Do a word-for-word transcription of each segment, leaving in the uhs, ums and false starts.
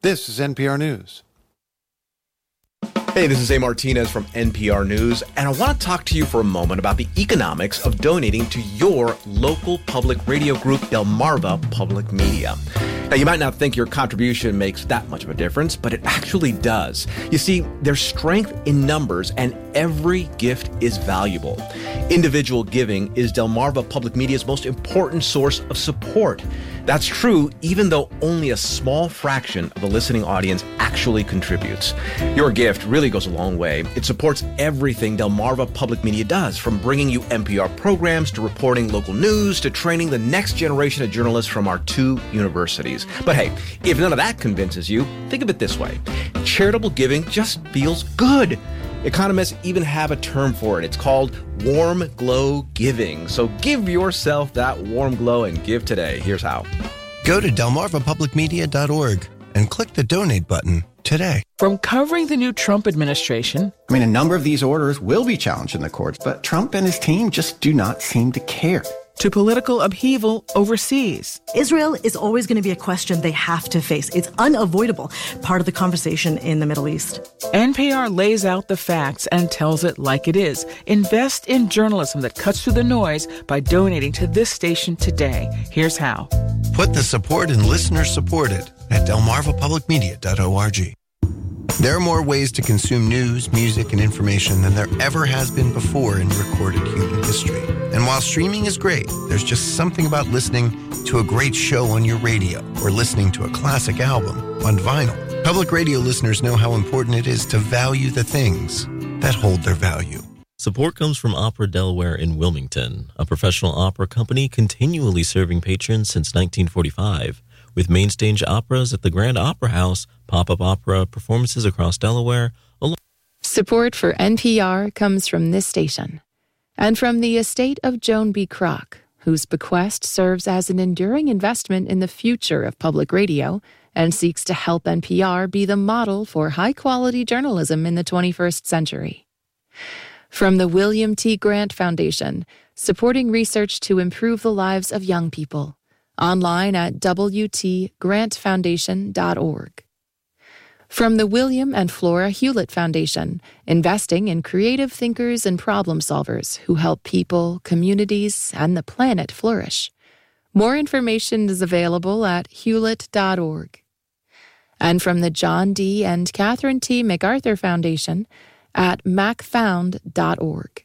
This is N P R News. Hey, this is A. Martinez from N P R News, and I want to talk to you for a moment about the economics of donating to your local public radio group, Delmarva Public Media. Now, you might not think your contribution makes that much of a difference, but it actually does. You see, there's strength in numbers, and every gift is valuable. Individual giving is Delmarva Public Media's most important source of support. That's true even though only a small fraction of the listening audience actually contributes. Your gift really goes a long way. It supports everything Delmarva Public Media does, from bringing you N P R programs to reporting local news to training the next generation of journalists from our two universities. But hey, if none of that convinces you, think of it this way. Charitable giving just feels good. Economists even have a term for it. It's called warm glow giving. So give yourself that warm glow and give today. Here's how. Go to delmarva public media dot org and click the donate button today. From covering the new Trump administration. I mean, a number of these orders will be challenged in the courts, but Trump and his team just do not seem to care. To political upheaval overseas. Israel is always going to be a question they have to face. It's unavoidable, part of the conversation in the Middle East. N P R lays out the facts and tells it like it is. Invest in journalism that cuts through the noise by donating to this station today. Here's how. Put the support in listener supported at delmarva public media dot org. There are more ways to consume news, music, and information than there ever has been before in recorded human history. And while streaming is great, there's just something about listening to a great show on your radio or listening to a classic album on vinyl. Public radio listeners know how important it is to value the things that hold their value. Support comes from Opera Delaware in Wilmington, a professional opera company continually serving patrons since nineteen forty-five. With main stage operas at the Grand Opera House, pop-up opera performances across Delaware. Along- Support for N P R comes from this station and from the estate of Joan B. Kroc, whose bequest serves as an enduring investment in the future of public radio and seeks to help N P R be the model for high-quality journalism in the twenty-first century. From the William T. Grant Foundation, supporting research to improve the lives of young people. Online at w t grant foundation dot org. From the William and Flora Hewlett Foundation, investing in creative thinkers and problem solvers who help people, communities, and the planet flourish. More information is available at hewlett dot org. And from the John D. and Catherine T. MacArthur Foundation at mac found dot org.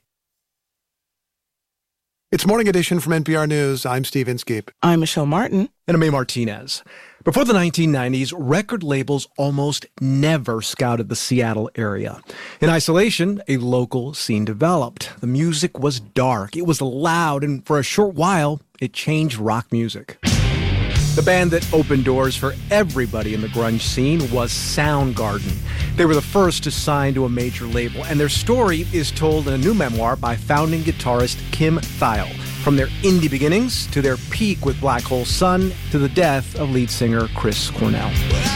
It's Morning Edition from N P R News. I'm Steve Inskeep. I'm Michelle Martin. And I'm A. Martinez. Before the nineteen nineties, record labels almost never scouted the Seattle area. In isolation, a local scene developed. The music was dark, it was loud, and for a short while, it changed rock music. The band that opened doors for everybody in the grunge scene was Soundgarden. They were the first to sign to a major label, and their story is told in a new memoir by founding guitarist Kim Thayil. From their indie beginnings to their peak with Black Hole Sun to the death of lead singer Chris Cornell.